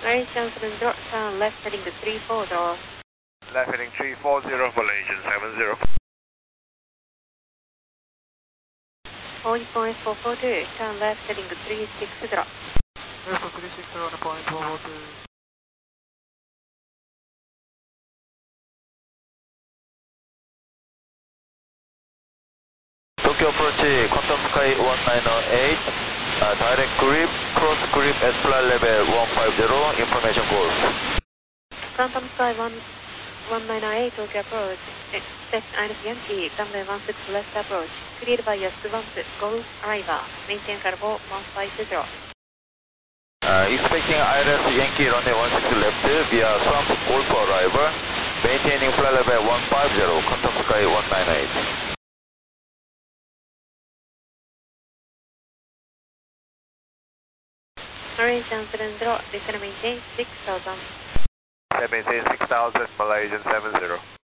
Malaysian 70, turn left heading to 340. Left heading 340, Malaysian 70. Point 442, turn left heading to 360. Left 360 on point 442. Tokyo approach, Quantum Sky 1908, direct grip, cross grip at flight level 150, information goals. Quantum Sky 1908, Tokyo approach, expect INF Yankee, runway 16 left approach, cleared by Yasu 1 Golf arrival, maintain cargo 150. Expecting ILS Yankee runway 16 left via Swamp Golf arrival, maintaining flight level 150, Quantum Sky 198. Malaysian 70, descend maintain 6000. Maintain 6000, Malaysian 70.